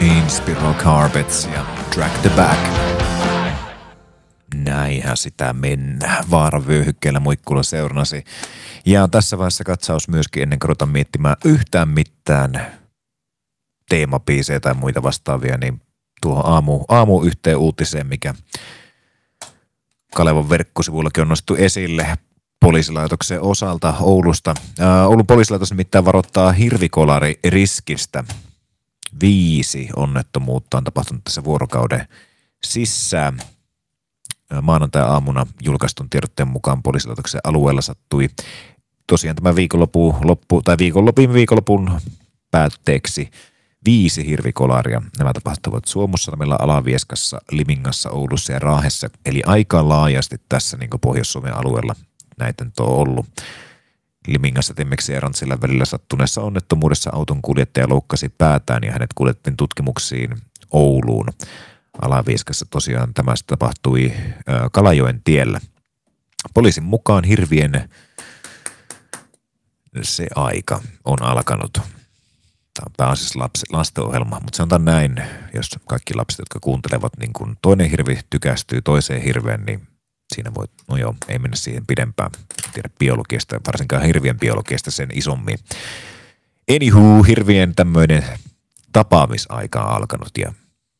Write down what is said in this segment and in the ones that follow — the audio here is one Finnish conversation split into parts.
Inspiral Carpets ja Track the Back. Näinhän sitä mennään. Vaaravyöhykkeellä Muikkula seurnasi. Ja tässä vaiheessa katsaus myöskin ennen kuin ruvetaan miettimään yhtään mitään teemabiisejä tai muita vastaavia, niin tuohon aamu yhteen uutiseen, mikä Kalevan verkkosivuillakin on nostettu esille poliisilaitoksen osalta Oulusta. Oulun poliisilaitos nimittäin varoittaa hirvikolaririskistä. 5 onnettomuutta on tapahtunut tässä vuorokauden sisään. Maanantai-aamuna julkaistun tiedotteen mukaan poliisilaitoksen alueella sattui tosiaan tämä viikonlopun päätteeksi 5 hirvikolaria. Nämä tapahtuvat Suomussalmella, Alavieskassa, Limingassa, Oulussa ja Raahessa. Eli aika laajasti tässä niin Pohjois-Suomen alueella näitä on ollut. Limingassa Temmeksen ja Rantsilan välillä sattuneessa onnettomuudessa auton kuljettaja loukkasi päätään ja hänet kuljettiin tutkimuksiin Ouluun. Alavieskassa tosiaan tämä tapahtui Kalajoen tiellä. Poliisin mukaan hirvien se aika on alkanut. Tämä on pääasiassa lastenohjelma, mutta sanotaan näin, jos kaikki lapset, jotka kuuntelevat, niin kun toinen hirvi tykästyy toiseen hirveen, niin siinä voi, no joo, ei mennä siihen pidempään. En tiedä biologiasta, varsinkaan hirvien biologiasta sen isommin. Anywho, hirvien tämmöinen tapaamisaika on alkanut ja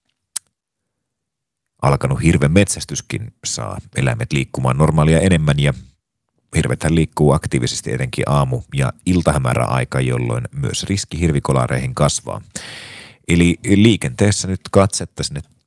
alkanut hirven metsästyskin saa eläimet liikkumaan normaalia enemmän ja hirvethän liikkuu aktiivisesti etenkin aamu- ja iltahämäräaika, jolloin myös riski hirvikolareihin kasvaa. Eli liikenteessä nyt katsetta sinne